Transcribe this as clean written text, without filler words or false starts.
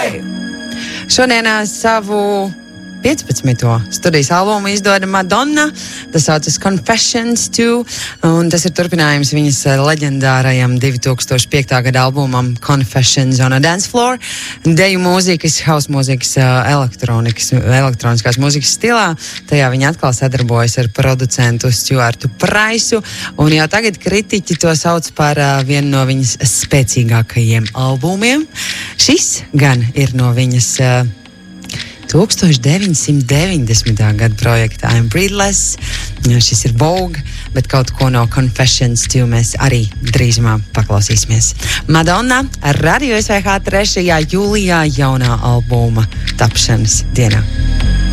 Šodien savu 15. studijas albumu izdoda Madonna, tas saucas Confessions 2, un tas ir turpinājums viņas leģendārajam 2005. Gada albumam Confessions on a Dance Floor. Deju mūzikas, house mūzikas, elektroniskās mūzikas stilā. Tajā viņa atkal sadarbojas ar producentu Stuartu Praisu, un jau tagad kritiķi to sauc par vienu no viņas spēcīgākajiem albumiem. Šis gan ir no viņas 1990. Gada projekta I'm Breathless. Šis ir Vogue, bet kaut ko no Confessions 2 mēs arī drīzumā paklausīsimies. Madonna Radio SVH 3. jūlijā jaunā albuma tapšanas dienā.